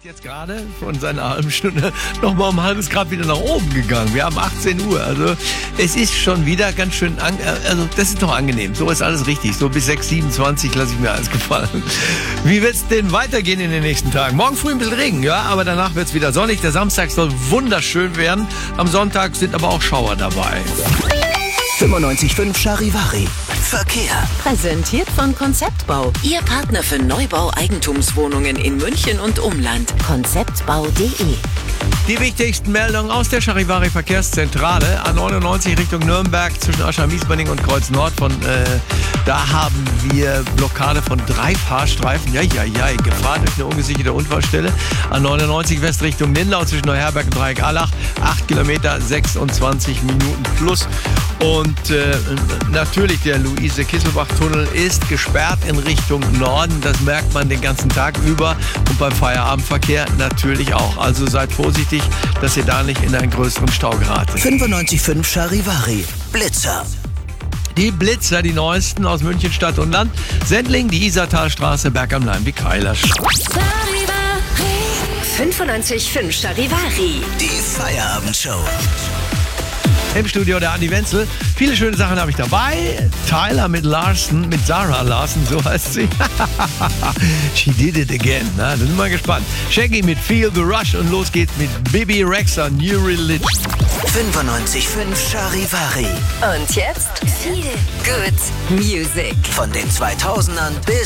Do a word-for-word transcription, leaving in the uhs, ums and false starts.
Jetzt gerade von seiner halben Stunde nochmal um ein halbes Grad wieder nach oben gegangen. Wir haben achtzehn Uhr. Also es ist schon wieder ganz schön, an, also das ist doch angenehm. So ist alles richtig. So bis sechs, siebenundzwanzig lasse ich mir alles gefallen. Wie wird's denn weitergehen in den nächsten Tagen? Morgen früh ein bisschen Regen, ja, aber danach wird's wieder sonnig. Der Samstag soll wunderschön werden. Am Sonntag sind aber auch Schauer dabei. fünfundneunzig Komma fünf Charivari. Verkehr. Präsentiert von Konzeptbau. Ihr Partner für Neubau-Eigentumswohnungen in München und Umland. konzeptbau punkt de. Die wichtigsten Meldungen aus der Charivari Verkehrszentrale. A neunundneunzig Richtung Nürnberg zwischen Aschermiesbaning und Kreuz Nord. Von, äh, da haben wir Blockade von drei Fahrstreifen. Ja, ja, ja, Gefahr durch eine ungesicherte Unfallstelle. A neunundneunzig West Richtung Lindau zwischen Neuherberg und Dreieck-Allach. acht Kilometer, sechsundzwanzig Minuten plus. Und äh, natürlich der Luise-Kisselbach-Tunnel ist gesperrt in Richtung Norden. Das merkt man den ganzen Tag über. Und beim Feierabendverkehr natürlich auch. Also seid vorsichtig, dass ihr da nicht in einen größeren Stau geratet. fünfundneunzig Komma fünf Charivari. Blitzer. Die Blitzer, die neuesten aus München Stadt und Land. Sendling, die Isartalstraße, Berg am Leim, die Keilerstraße. fünfundneunzig Komma fünf Charivari. Die Feierabendshow. Im Studio der Andi Wenzel. Viele schöne Sachen habe ich dabei. Tyler mit Larson, mit Sarah Larson, so heißt sie. She did it again. Na, da sind wir mal gespannt. Shaggy mit Feel the Rush und los geht's mit Bibi Rexha, New Religion. fünfundneunzig Komma fünf Charivari. Und jetzt viel Good Music. Von den zweitausendern bis